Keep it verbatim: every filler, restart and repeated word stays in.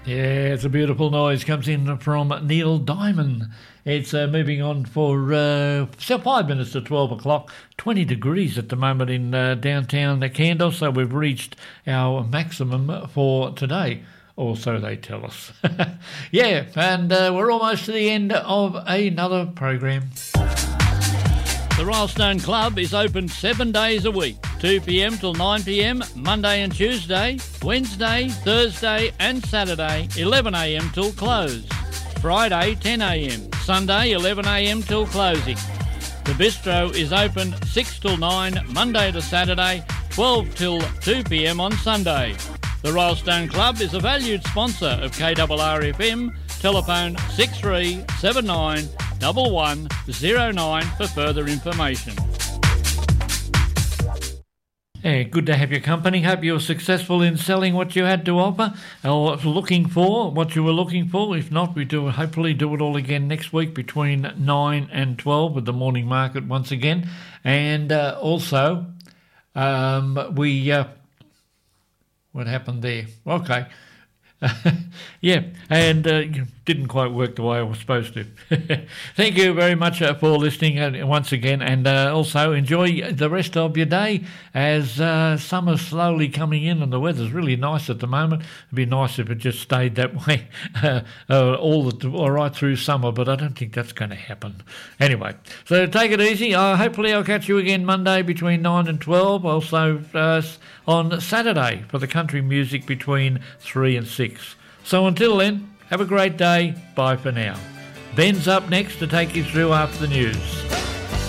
Yeah, it's a beautiful noise. Comes in from Neil Diamond. It's uh, moving on for uh, so five minutes to twelve o'clock. twenty degrees at the moment in uh, downtown Candle, so we've reached our maximum for today. Or so they tell us. Yeah, and uh, we're almost to the end of another program. The Rylstone Club is open seven days a week, two p.m. till nine p.m, Monday and Tuesday, Wednesday, Thursday and Saturday, eleven a.m. till close, Friday, ten a.m, Sunday, eleven a.m. till closing. The bistro is open six till nine, Monday to Saturday, twelve till two p.m. on Sunday. The Rylstone Club is a valued sponsor of K R R F M. Telephone six three seven nine one one zero nine for further information. Yeah, good to have your company. Hope you were successful in selling what you had to offer or looking for what you were looking for. If not, we do hopefully do it all again next week between nine and twelve with the morning market once again. And uh, also, um, we... Uh, what happened there? Okay. Yeah, and uh, didn't quite work the way I was supposed to. Thank you very much uh, for listening uh, once again, and uh, also enjoy the rest of your day as uh, summer's slowly coming in and the weather's really nice at the moment. It'd be nice if it just stayed that way uh, uh, all, the, all right through summer, but I don't think that's going to happen. Anyway, so take it easy. Uh, hopefully I'll catch you again Monday between nine and twelve, also uh, on Saturday for the country music between three and six. So until then, have a great day. Bye for now. Ben's up next to take you through after the news.